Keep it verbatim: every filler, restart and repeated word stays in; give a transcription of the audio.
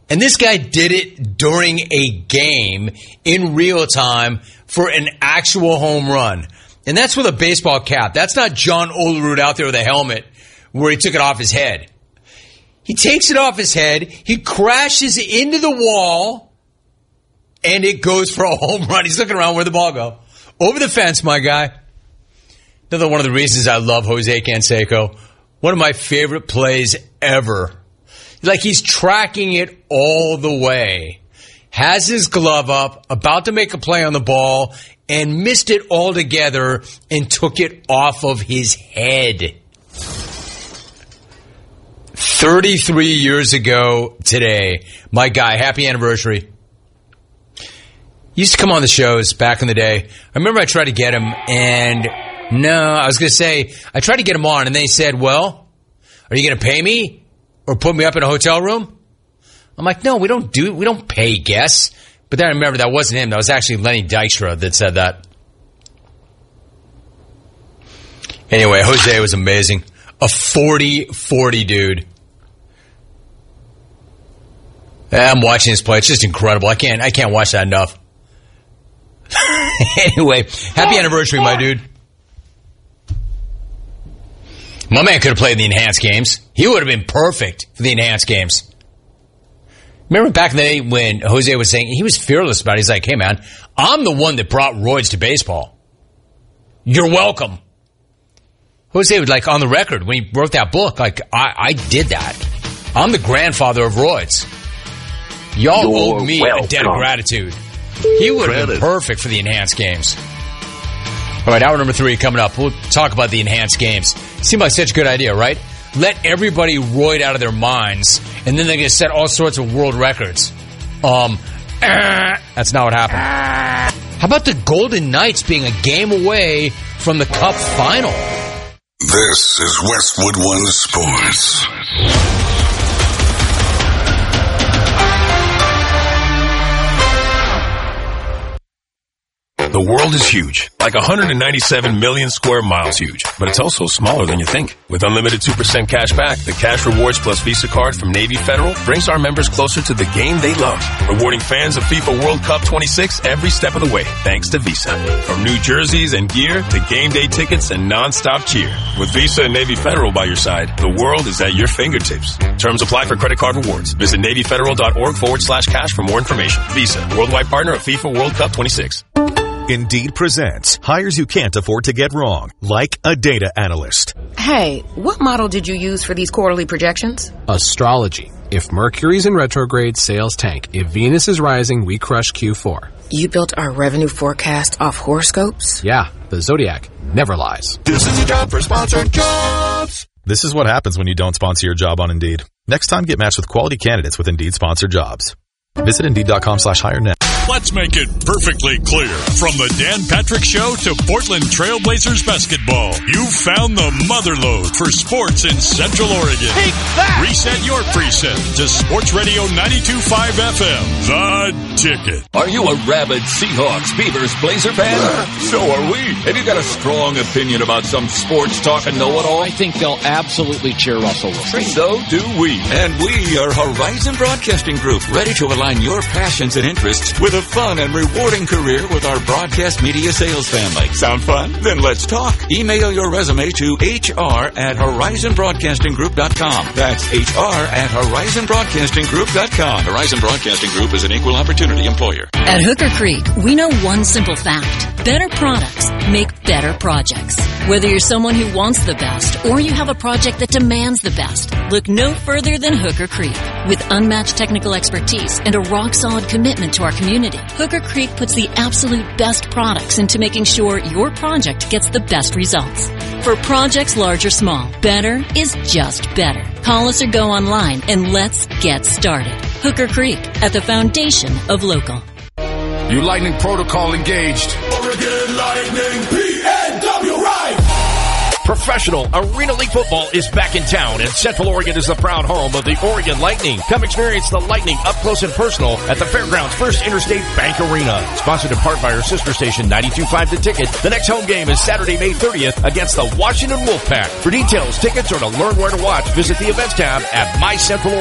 And this guy did it during a game in real time for an actual home run. And that's with a baseball cap. That's not John Olerud out there with a helmet where he took it off his head. He takes it off his head, he crashes into the wall, and it goes for a home run. He's looking around, where'd the ball go? Over the fence, my guy. Another one of the reasons I love Jose Canseco. One of my favorite plays ever. Like he's tracking it all the way. Has his glove up, about to make a play on the ball, and missed it altogether and took it off of his head. thirty-three years ago today, my guy, happy anniversary. He used to come on the shows back in the day. I remember I tried to get him, and no, I was going to say, I tried to get him on, and they said, well, are you going to pay me or put me up in a hotel room? I'm like, no, we don't do, we don't pay guests. But then I remember that wasn't him. That was actually Lenny Dykstra that said that. Anyway, Jose was amazing. A forty forty dude. I'm watching this play. It's just incredible. I can't, I can't watch that enough. Anyway, happy anniversary, my dude. My man could have played in the enhanced games. He would have been perfect for the enhanced games. Remember back in the day when Jose was saying, he was fearless about it. He's like, hey, man, I'm the one that brought roids to baseball. You're welcome. Jose was like on the record when he wrote that book, like, I, I did that. I'm the grandfather of roids. Y'all You're owe me welcome. a debt of gratitude. He would have been perfect for the enhanced games. All right, hour number three coming up. We'll talk about the enhanced games. Seemed like such a good idea, right? Let everybody roid out of their minds, and then they're going to set all sorts of world records. Um, uh, that's not what happened. How about the Golden Knights being a game away from the Cup final? This is Westwood One Sports. The world is huge, like one hundred ninety-seven million square miles huge, but it's also smaller than you think. With unlimited two percent cash back, the Cash Rewards Plus Visa card from Navy Federal brings our members closer to the game they love, rewarding fans of FIFA World Cup twenty-six every step of the way, thanks to Visa. From new jerseys and gear to game day tickets and non-stop cheer. With Visa and Navy Federal by your side, the world is at your fingertips. Terms apply for credit card rewards. Visit NavyFederal.org forward slash cash for more information. Visa, worldwide partner of FIFA World Cup twenty-six. Indeed presents hires you can't afford to get wrong, like a data analyst. Hey, what model did you use for these quarterly projections? Astrology. If Mercury's in retrograde, sales tank. If Venus is rising, we crush Q four. You built our revenue forecast off horoscopes? Yeah, the Zodiac never lies. This is your job for sponsored jobs. This is what happens when you don't sponsor your job on Indeed. Next time, get matched with quality candidates with Indeed sponsored jobs. Visit Indeed.com slash hire net. Let's make it perfectly clear. From the Dan Patrick Show to Portland Trailblazers basketball, you found the motherlode for sports in Central Oregon. Take that! Reset your preset to Sports Radio ninety-two point five F M, The Ticket. Are you a rabid Seahawks, Beavers, Blazer fan? So are we. Have you got a strong opinion about some sports talk and know-it-all? I think they'll absolutely cheer Russell Wilson. So do we. And we are Horizon Broadcasting Group, ready to align your passions and interests with a fun and rewarding career with our broadcast media sales family. Sound fun? Then let's talk. Email your resume to H R at horizon broadcasting group dot com. That's H R at horizon broadcasting group dot com. Horizon Broadcasting Group is an equal opportunity employer. At Hooker Creek, we know one simple fact. Better products make better projects. Whether you're someone who wants the best or you have a project that demands the best, look no further than Hooker Creek. With unmatched technical expertise and a rock-solid commitment to our community, Hooker Creek puts the absolute best products into making sure your project gets the best results. For projects large or small, better is just better. Call us or go online and let's get started. Hooker Creek, at the foundation of local. You Lightning protocol engaged. Oregon Lightning, P N W, right? Professional Arena League football is back in town, and Central Oregon is the proud home of the Oregon Lightning. Come experience the Lightning up close and personal at the Fairgrounds First Interstate Bank Arena. Sponsored in part by our sister station, ninety-two point five The Ticket. The next home game is Saturday, May thirtieth against the Washington Wolfpack. For details, tickets, or to learn where to watch, visit the events tab at My Central Oregon.